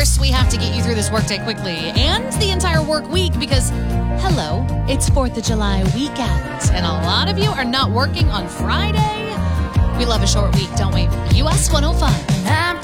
course, we have to get you through this workday quickly and the entire work week because, hello, it's 4th of July weekend, and a lot of you are not working on Friday. We love a short week, don't we? US 105.